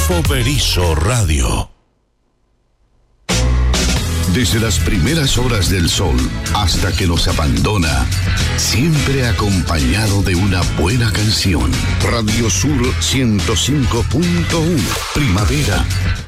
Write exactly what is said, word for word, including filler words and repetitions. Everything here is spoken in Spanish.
Adolfo Berizo Radio. Desde las primeras horas del sol hasta que nos abandona, siempre acompañado de una buena canción. Radio Sur ciento cinco punto uno, Primavera,